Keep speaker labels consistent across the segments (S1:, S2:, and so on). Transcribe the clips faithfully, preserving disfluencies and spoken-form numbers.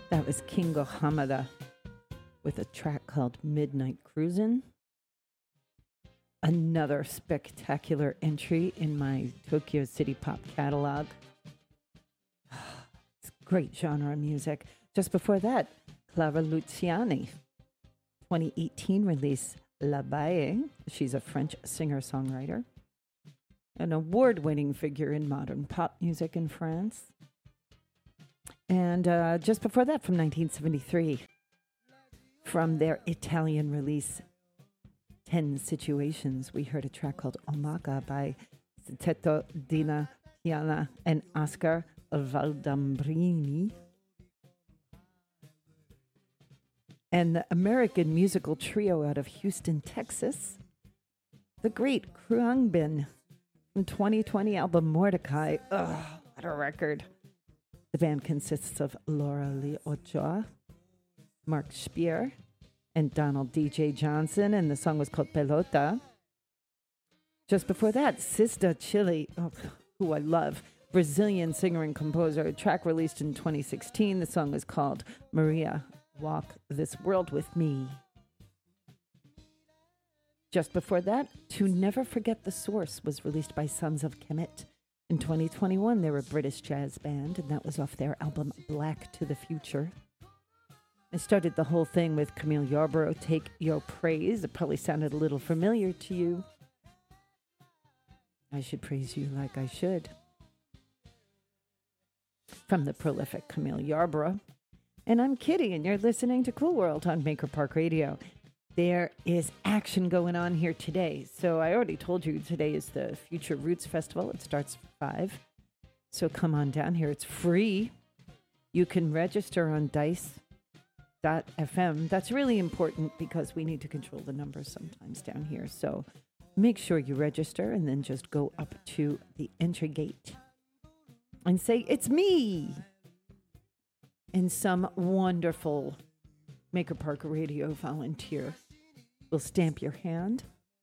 S1: That was Kingo Hamada with a track called Midnight Cruisin'. Another spectacular entry in my Tokyo City Pop catalog. It's great genre music. Just before that, Clara Luciani, twenty eighteen release La Baie. She's a French singer-songwriter, an award-winning figure in modern pop music in France. And uh, just before that, from nineteen seventy-three, from their Italian release, Ten Situations, we heard a track called Omaka by Tetto Dina Piana and Oscar Valdambrini. And the American musical trio out of Houston, Texas, the great Khruangbin, from twenty twenty album Mordecai. Ugh, what a record. The band consists of Laura Lee Ochoa, Mark Spear, and Donald D J Johnson, and the song was called Pelota. Just before that, Sista Chile, oh, who I love, Brazilian singer and composer, a track released in twenty sixteen. The song is called Maria, Walk This World With Me. Just before that, To Never Forget the Source was released by Sons of Kemet. In twenty twenty-one, they were a British jazz band, and that was off their album Black to the Future. I started the whole thing with Camille Yarborough, Take Your Praise. It probably sounded a little familiar to you. I should praise you like I should. From the prolific Camille Yarborough. And I'm Kitty, and you're listening to Cool World on Maker Park Radio. There is action going on here today. So I already told you today is the Future Roots Festival. It starts at five. So come on down here. It's free. You can register on dice dot f m. That's really important because we need to control the numbers sometimes down here. So make sure you register and then just go up to the entry gate and say, it's me. And some wonderful Maker Park Radio volunteer will stamp your hand.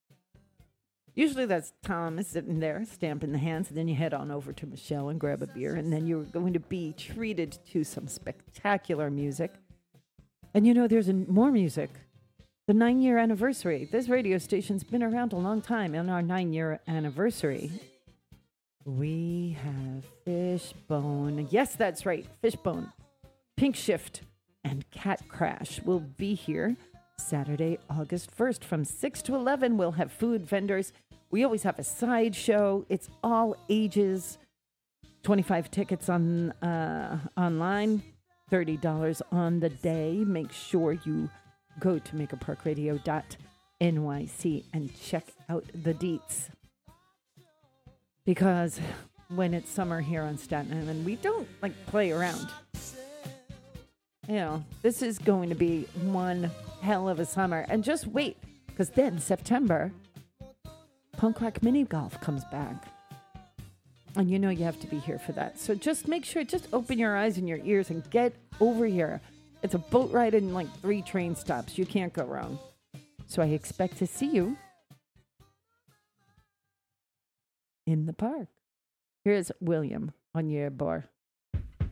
S1: Usually that's Tom is sitting there stamping the hands, and then you head on over to Michelle and grab a beer, and then you're going to be treated to some spectacular music. And you know, there's a, more music. The nine-year anniversary. This radio station's been around a long time. On our nine-year anniversary, we have Fishbone. Yes, that's right, Fishbone. Pink Shift and Cat Crash will be here Saturday, August first. From six to eleven, we'll have food vendors. We always have a side show. It's all ages. twenty-five tickets on uh, online, thirty dollars on the day. Make sure you go to maker park radio dot n y c and check out the deets. Because when it's summer here on Staten Island, we don't like play around. You know, this is going to be one hell of a summer. And just wait, because then September, Punk Rock Mini Golf comes back. And you know you have to be here for that. So just make sure, just open your eyes and your ears and get over here. It's a boat ride and like three train stops. You can't go wrong. So I expect to see you in the park. Here's William on your bar.